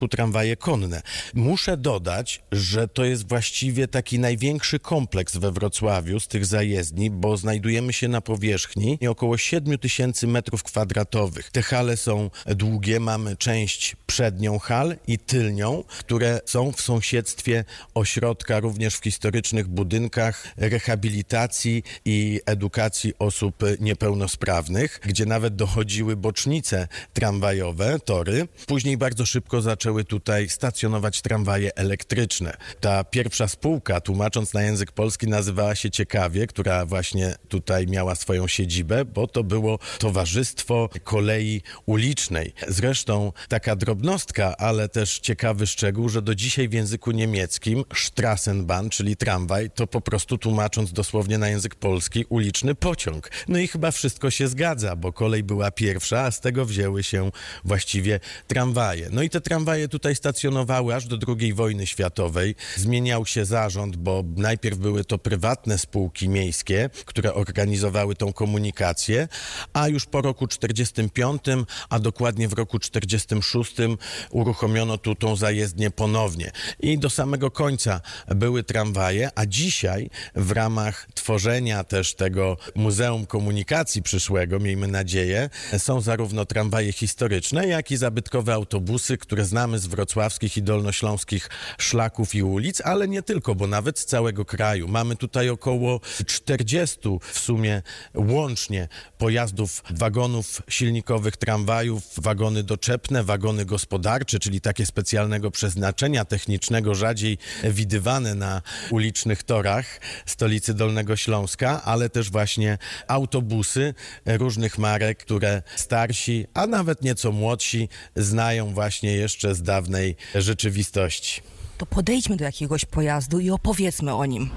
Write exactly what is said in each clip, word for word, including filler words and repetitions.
tramwaje konne. Muszę dodać, że to jest właściwie taki największy kompleks we Wrocławiu z tych zajezdni, bo znajdujemy się na powierzchni około siedem tysięcy metrów kwadratowych. Te hale są długie, mamy część przednią hal i tylnią, które są w sąsiedztwie ośrodka również w historycznych budynkach rehabilitacji i edukacji osób niepełnosprawnych, gdzie nawet dochodziły bocznice tramwajowe, tory. Później bardzo szybko zaczęły tutaj stacjonować tramwaje elektryczne. Ta pierwsza spółka, tłumacząc na język polski, nazywała się Ciekawie, która właśnie tutaj miała swoją siedzibę, bo to było Towarzystwo Kolei Ulicznej. Zresztą taka drobnostka, ale też ciekawy szczegół, że do dzisiaj w języku niemieckim Straßenbahn, czyli tramwaj, to po prostu tłumacząc dosłownie na język polski uliczny pociąg. No i chyba wszystko się zgadza, bo kolej była pierwsza, a z tego wzięły się właściwie tramwaje. No i te tramwaje tutaj stacjonowały aż do drugiej wojny światowej. Zmieniał się zarząd, bo najpierw były to prywatne spółki miejskie, które organizowały tą komunikację, a już po roku czterdziestym piątym, a dokładnie w roku czterdziestym szóstym uruchomiono tu tą zajezdnię ponownie. I do samego końca były tramwaje, a dzisiaj w ramach tworzenia też tego Muzeum Komunikacji przyszłego, miejmy nadzieję, są zarówno tramwaje historyczne, jak i zabytkowe autobusy, które znamy z wrocławskich i dolnośląskich szlaków i ulic, ale nie tylko, bo nawet z całego kraju. Mamy tutaj około czterdziestu w sumie łącznie pojazdów, wagonów silnikowych, tramwajów, wagony doczepne, wagony gospodarcze, czyli takie specjalnego przeznaczenia technicznego, rzadziej widywane na ulicznych torach stolicy Dolnego Śląska, ale też właśnie autobusy różnych marek, które starsi, a nawet nieco młodsi znają właśnie jeszcze z dawnej rzeczywistości. To podejdźmy do jakiegoś pojazdu i opowiedzmy o nim.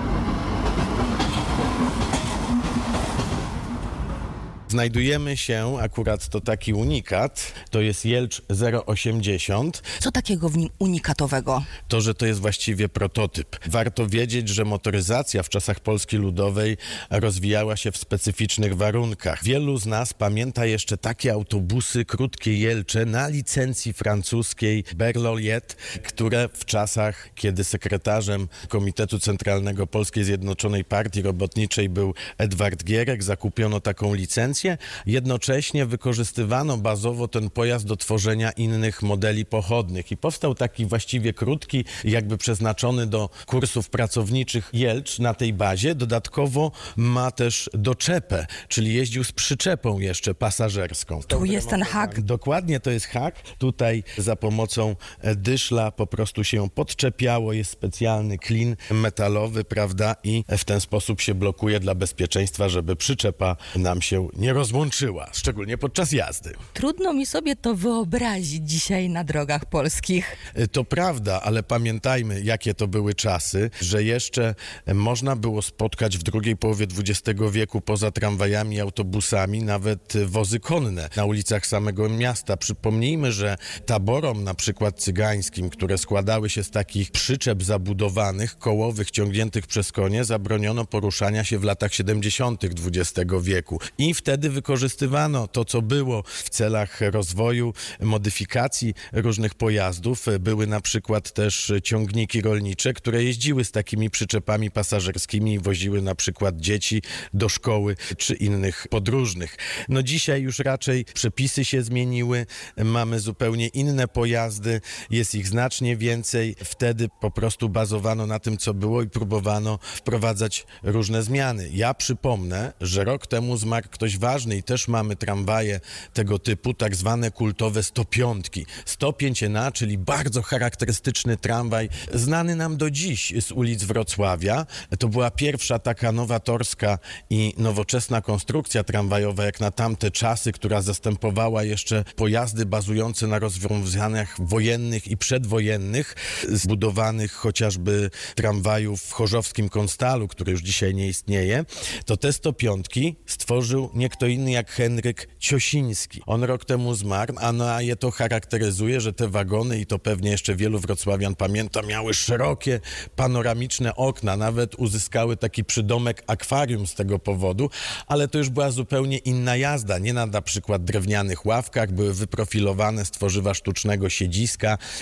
Znajdujemy się, akurat to taki unikat, to jest Jelcz zero osiemdziesiąt. Co takiego w nim unikatowego? To, że to jest właściwie prototyp. Warto wiedzieć, że motoryzacja w czasach Polski Ludowej rozwijała się w specyficznych warunkach. Wielu z nas pamięta jeszcze takie autobusy, krótkie Jelcze na licencji francuskiej Berloliet, które w czasach, kiedy sekretarzem Komitetu Centralnego Polskiej Zjednoczonej Partii Robotniczej był Edward Gierek, zakupiono taką licencję. Jednocześnie wykorzystywano bazowo ten pojazd do tworzenia innych modeli pochodnych i powstał taki właściwie krótki, jakby przeznaczony do kursów pracowniczych Jelcz na tej bazie. Dodatkowo ma też doczepę, czyli jeździł z przyczepą jeszcze pasażerską. Tu jest ten hak. Dokładnie, to jest hak. Tutaj za pomocą dyszla po prostu się podczepiało, jest specjalny klin metalowy, prawda, i w ten sposób się blokuje dla bezpieczeństwa, żeby przyczepa nam się nie rozłączyła, szczególnie podczas jazdy. Trudno mi sobie to wyobrazić dzisiaj na drogach polskich. To prawda, ale pamiętajmy, jakie to były czasy, że jeszcze można było spotkać w drugiej połowie dwudziestego wieku poza tramwajami i autobusami nawet wozy konne na ulicach samego miasta. Przypomnijmy, że taborom na przykład cygańskim, które składały się z takich przyczep zabudowanych, kołowych, ciągniętych przez konie, zabroniono poruszania się w latach siedemdziesiątych dwudziestego wieku. I wtedy wykorzystywano to, co było w celach rozwoju, modyfikacji różnych pojazdów. Były na przykład też ciągniki rolnicze, które jeździły z takimi przyczepami pasażerskimi i woziły na przykład dzieci do szkoły czy innych podróżnych. No dzisiaj już raczej przepisy się zmieniły, mamy zupełnie inne pojazdy, jest ich znacznie więcej. Wtedy po prostu bazowano na tym, co było i próbowano wprowadzać różne zmiany. Ja przypomnę, że rok temu zmarł ktoś ważny i też mamy tramwaje tego typu, tak zwane kultowe sto pięć. sto pięć N A, czyli bardzo charakterystyczny tramwaj, znany nam do dziś z ulic Wrocławia. To była pierwsza taka nowatorska i nowoczesna konstrukcja tramwajowa jak na tamte czasy, która zastępowała jeszcze pojazdy bazujące na rozwiązaniach wojennych i przedwojennych, zbudowanych chociażby tramwajów w chorzowskim Konstalu, który już dzisiaj nie istnieje. To te sto pięć stworzył nie kto inny jak Henryk Ciosiński. On rok temu zmarł, a na je to charakteryzuje, że te wagony, i to pewnie jeszcze wielu wrocławian pamięta, miały szerokie, panoramiczne okna, nawet uzyskały taki przydomek akwarium z tego powodu, ale to już była zupełnie inna jazda, nie na na przykład drewnianych ławkach, były wyprofilowane z tworzywa sztucznego siedziska